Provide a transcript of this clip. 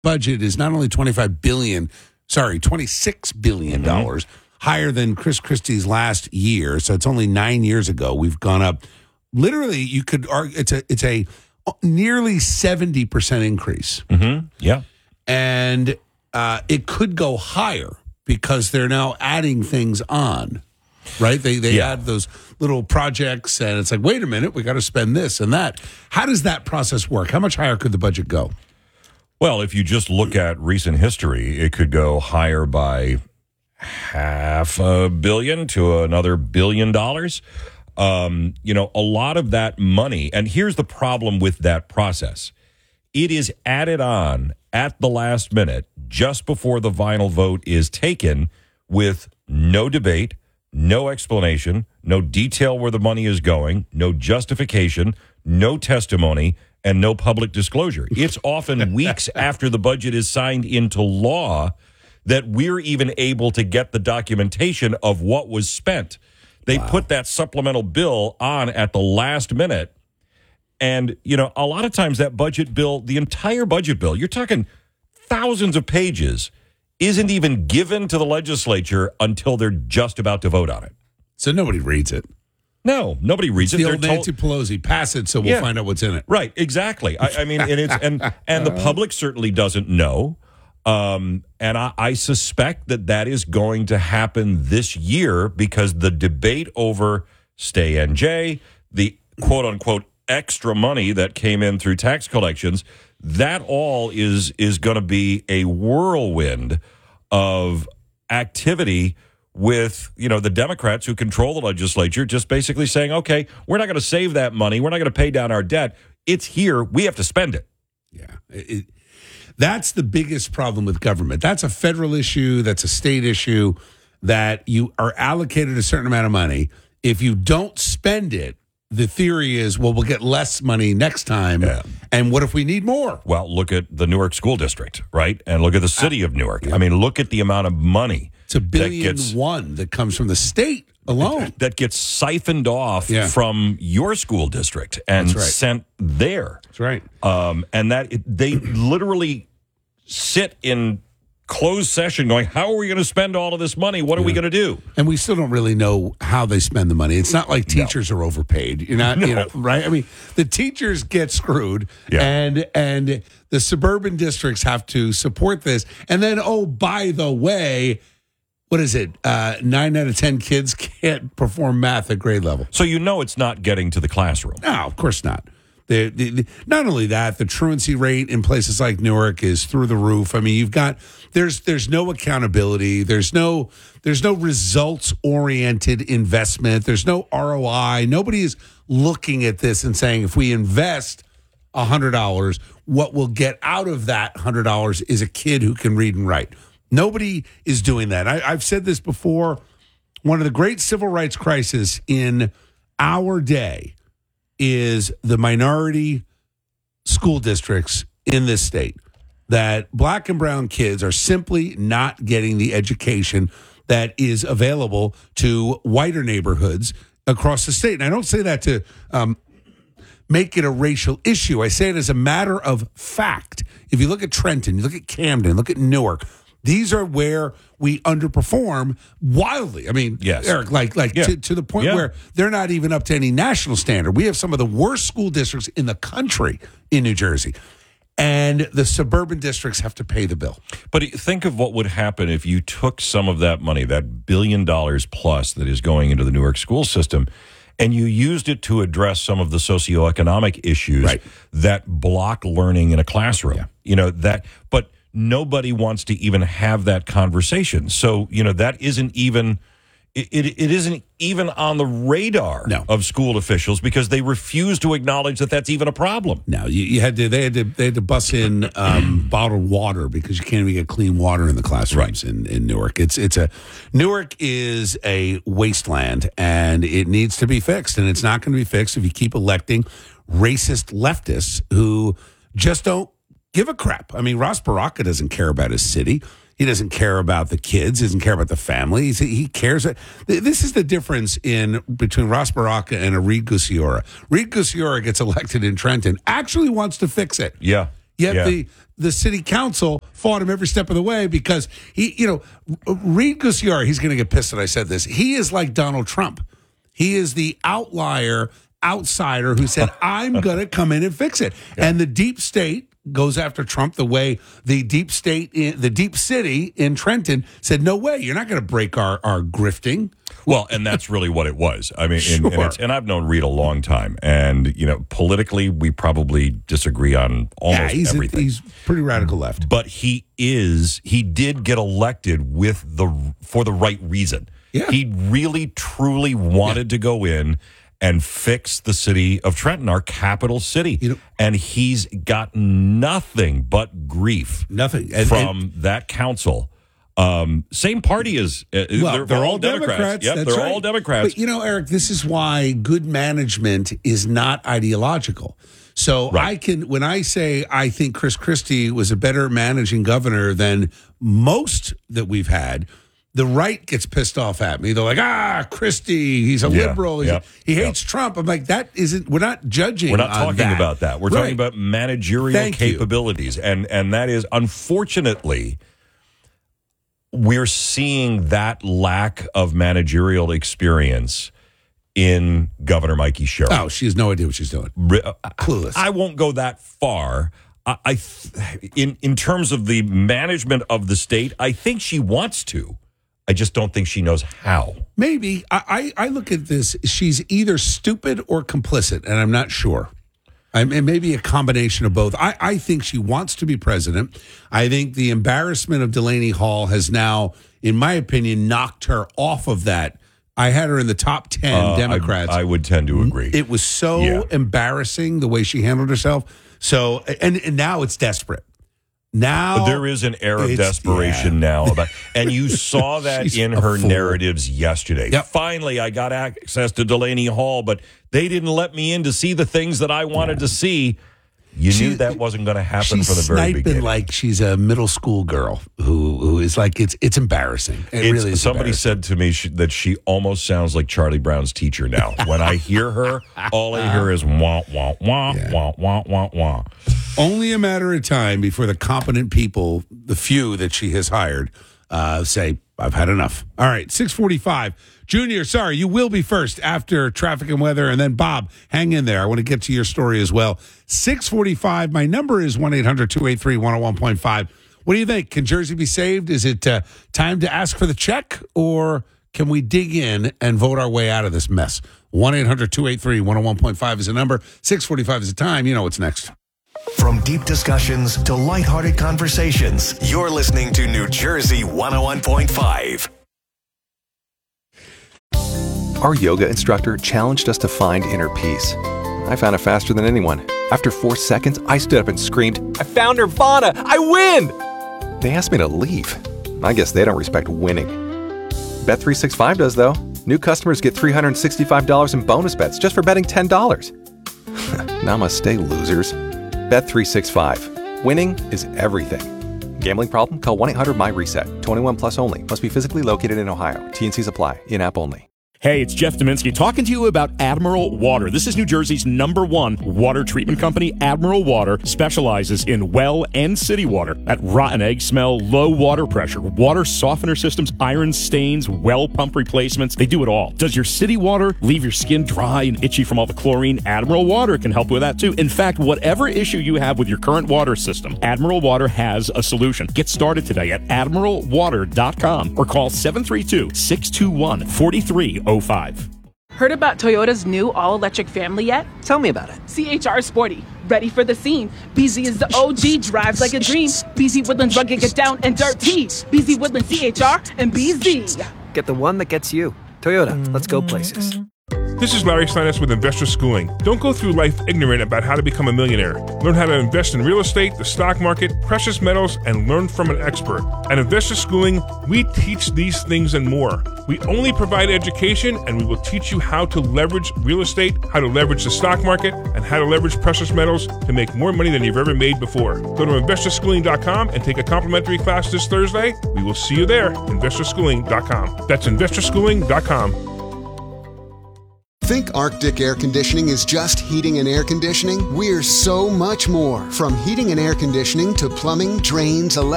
budget is not only $26 billion higher than Chris Christie's last year. So it's only 9 years ago. We've gone up. Literally, you could argue it's a nearly 70% increase. Mm-hmm. Yeah. And it could go higher because they're now adding things on, right? They add those little projects, and it's like, wait a minute, we got to spend this and that. How does that process work? How much higher could the budget go? Well, if you just look at recent history, it could go higher by $500 million to another $1 billion. A lot of that money, and here's the problem with that process. It is added on at the last minute, just before the final vote is taken, with no debate, no explanation, no detail where the money is going, no justification, no testimony, and no public disclosure. It's often weeks after the budget is signed into law that we're even able to get the documentation of what was spent. They put that supplemental bill on at the last minute. And, a lot of times that budget bill, the entire budget bill, you're talking thousands of pages, isn't even given to the legislature until they're just about to vote on it. So nobody reads it. No, nobody reads it. The old Nancy Pelosi, pass it so we'll find out what's in it. Right, exactly. I mean, and the public certainly doesn't know. And I suspect that is going to happen this year because the debate over Stay NJ, the quote-unquote extra money that came in through tax collections, that all is going to be a whirlwind of activity with, the Democrats who control the legislature just basically saying, okay, we're not going to save that money. We're not going to pay down our debt. It's here. We have to spend it. Yeah. That's the biggest problem with government. That's a federal issue. That's a state issue, that you are allocated a certain amount of money. If you don't spend it, the theory is, well, we'll get less money next time. Yeah. And what if we need more? Well, look at the Newark School District, right? And look at the city of Newark. Yeah. I mean, look at the amount of money. It's $1 billion that comes from the state alone. That gets siphoned off from your school district and sent there. That's right. And they literally sit in closed session going, how are we going to spend all of this money? What are we going to do? And we still don't really know how they spend the money. It's not like teachers are overpaid. You're not, right? I mean, the teachers get screwed, and the suburban districts have to support this. And then, by the way, what is it? 9 out of 10 kids can't perform math at grade level. So it's not getting to the classroom. No, of course not. Not only that, the truancy rate in places like Newark is through the roof. I mean, you've got there's no accountability. There's no results oriented investment. There's no ROI. Nobody is looking at this and saying, if we invest $100, what we'll get out of that $100 is a kid who can read and write. Nobody is doing that. I've said this before. One of the great civil rights crises in our day is the minority school districts in this state, that black and brown kids are simply not getting the education that is available to whiter neighborhoods across the state. And I don't say that to make it a racial issue. I say it as a matter of fact. If you look at Trenton, you look at Camden, look at Newark, these are where we underperform wildly. I mean, Eric, to the point where they're not even up to any national standard. We have some of the worst school districts in the country in New Jersey, and the suburban districts have to pay the bill. But think of what would happen if you took some of that money, that $1 billion plus that is going into the Newark school system, and you used it to address some of the socioeconomic issues that block learning in a classroom. But nobody wants to even have that conversation. So, that isn't even, it isn't even on the radar of school officials because they refuse to acknowledge that that's even a problem. No, they had to bus in bottled water because you can't even get clean water in the classrooms in Newark. Newark is a wasteland, and it needs to be fixed, and it's not going to be fixed if you keep electing racist leftists who just don't give a crap. I mean, Ross Baraka doesn't care about his city. He doesn't care about the kids. He doesn't care about the family. He cares. This is the difference between Ross Baraka and a Reed Gusiora. Reed Gusiora gets elected in Trenton, actually wants to fix it. Yeah. Yet the city council fought him every step of the way because Reed Gusiar, he's going to get pissed that I said this. He is like Donald Trump. He is the outsider who said, I'm going to come in and fix it. Yeah. And the deep state goes after Trump the way the deep city in Trenton said, no way, you're not going to break our grifting. Well, and that's really what it was. I mean, sure. and I've known Reed a long time, and politically, we probably disagree on almost everything. He's pretty radical left, but he did get elected for the right reason. Yeah. He really, truly wanted to go in and fix the city of Trenton, our capital city, and he's got nothing but grief. Nothing from that council. Same party as they're all Democrats. Yep, they're all Democrats. But Eric, this is why good management is not ideological. So when I say I think Chris Christie was a better managing governor than most that we've had, the right gets pissed off at me. They're like, Christie, he's a liberal. He hates Trump. I'm like, we're not judging. We're not talking about that. We're talking about managerial capabilities. And that is, unfortunately, we're seeing that lack of managerial experience in Governor Mikey Sherrill. Oh, she has no idea what she's doing. Clueless. I won't go that far. In terms of the management of the state, I think she wants to. I just don't think she knows how. Maybe. I look at this. She's either stupid or complicit, and I'm not sure. It may be a combination of both. I think she wants to be president. I think the embarrassment of Delaney Hall has now, in my opinion, knocked her off of that. I had her in the top 10 Democrats. I would tend to agree. It was so embarrassing the way she handled herself. So, and now it's desperate. Now there is an air of desperation now and you saw that in her narratives yesterday. Yep. Finally, I got access to Delaney Hall, but they didn't let me in to see the things that I wanted to see. You knew that wasn't going to happen from the very beginning. She's like she's a middle school girl who is like, it's embarrassing. It really is. Somebody said to me that she almost sounds like Charlie Brown's teacher now. When I hear her, all I hear is wah, wah, wah, wah, wah, wah, wah. Only a matter of time before the competent people, the few that she has hired, say, I've had enough. All right, 645. Junior, sorry, you will be first after traffic and weather. And then, Bob, hang in there. I want to get to your story as well. 645. My number is 1-800-283-101.5. What do you think? Can Jersey be saved? Is it time to ask for the check? Or can we dig in and vote our way out of this mess? 1-800-283-101.5 is the number. 645 is the time. You know what's next. From deep discussions to lighthearted conversations, you're listening to New Jersey 101.5. Our yoga instructor challenged us to find inner peace. I found it faster than anyone. After 4 seconds, I stood up and screamed, I found Nirvana! I win! They asked me to leave. I guess they don't respect winning. Bet365 does, though. New customers get $365 in bonus bets just for betting $10. Namaste, losers. Bet365. Winning is everything. Gambling problem? Call 1-800-MY-RESET. 21 plus only. Must be physically located in Ohio. T&Cs apply. In-app only. Hey, it's Jeff Dominski talking to you about Admiral Water. This is New Jersey's #1 water treatment company. Admiral Water specializes in well and city water. That rotten egg smell, low water pressure, water softener systems, iron stains, well pump replacements. They do it all. Does your city water leave your skin dry and itchy from all the chlorine? Admiral Water can help with that too. In fact, whatever issue you have with your current water system, Admiral Water has a solution. Get started today at admiralwater.com or call 732-621-4305. Heard about Toyota's new all-electric family yet? Tell me about it. CHR Sporty. Ready for the scene. BZ is the OG, drives like a dream. BZ Woodlands rugged, get down and dirty. BZ Woodlands CHR and BZ. Get the one that gets you. Toyota, let's go places. This is Larry Steiness with Investor Schooling. Don't go through life ignorant about how to become a millionaire. Learn how to invest in real estate, the stock market, precious metals, and learn from an expert. At Investor Schooling, we teach these things and more. We only provide education, and we will teach you how to leverage real estate, how to leverage the stock market, and how to leverage precious metals to make more money than you've ever made before. Go to investorschooling.com and take a complimentary class this Thursday. We will see you there. Investorschooling.com. That's investorschooling.com. Think Arctic Air Conditioning is just heating and air conditioning? We're so much more. From heating and air conditioning to plumbing, drains, electric,